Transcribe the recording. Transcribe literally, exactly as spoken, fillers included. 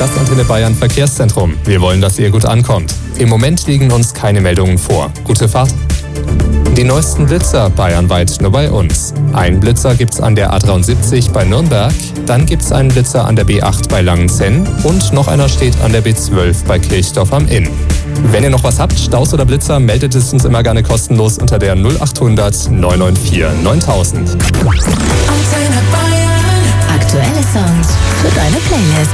das Antenne Bayern Verkehrszentrum. Wir wollen, dass ihr gut ankommt. Im Moment liegen uns keine Meldungen vor. Gute Fahrt. Die neuesten Blitzer bayernweit nur bei uns. Einen Blitzer gibt's an der A dreiundsiebzig bei Nürnberg, dann gibt's einen Blitzer an der B acht bei Langenzenn und noch einer steht an der B zwölf bei Kirchdorf am Inn. Wenn ihr noch was habt, Staus oder Blitzer, meldet es uns immer gerne kostenlos unter der null achthundert neun neun vier neuntausend. Aktuelle Songs für deine Playlist.